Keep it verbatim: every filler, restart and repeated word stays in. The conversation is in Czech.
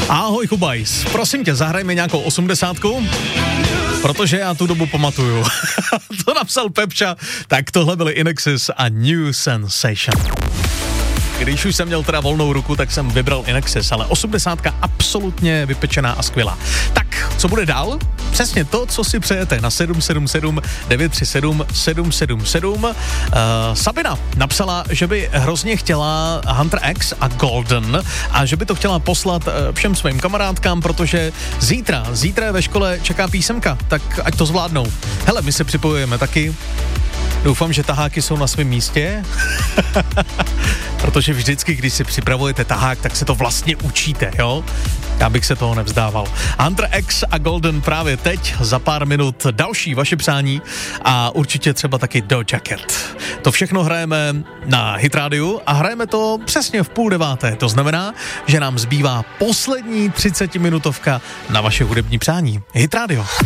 Ahoj Kubajs, prosím tě, zahraj mi nějakou osmdesátku, protože já tu dobu pamatuju. To napsal Pepča, tak tohle byly Inexis a New Sensation. Když už jsem měl teda volnou ruku, tak jsem vybral Inexis, ale osmdesátka absolutně vypečená a skvělá. Tak, co bude dál? Přesně to, co si přejete na sedm sedm sedm devět tři sedm sedm sedm sedm. Uh, Sabina napsala, že by hrozně chtěla Hunter X a Golden a že by to chtěla poslat uh, všem svým kamarádkám, protože zítra, zítra je ve škole čeká písemka, tak ať to zvládnou. Hele, my se připojujeme taky. Doufám, že taháky jsou na svém místě, protože vždycky, když si připravujete tahák, tak se to vlastně učíte, jo? Já bych se toho nevzdával. Hunter X a Golden právě teď, za pár minut další vaše přání a určitě třeba taky Do Jacket. To všechno hrajeme na Hit Radio a hrajeme to přesně v půl deváté. To znamená, že nám zbývá poslední třicetiminutovka na vaše hudební přání. Hit Radio.